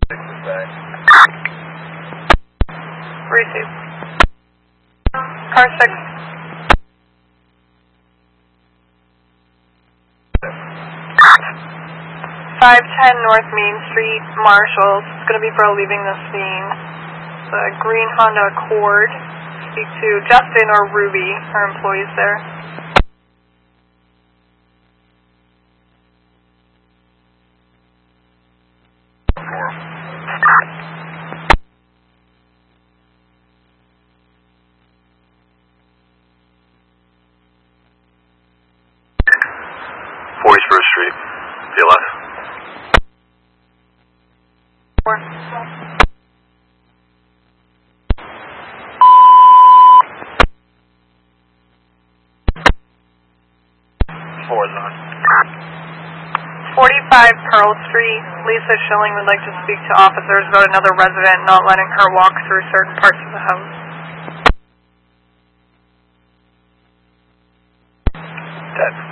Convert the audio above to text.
Receive. Car 6. 510 North Main Street, Marshalls. It's going to be Bro leaving the scene. The green Honda Accord. Speak to Justin or Ruby, our employees there. First Street, PLS. 4. 4 is on. 45 Pearl Street. Lisa Schilling would like to speak to officers about another resident not letting her walk through certain parts of the house. Dead.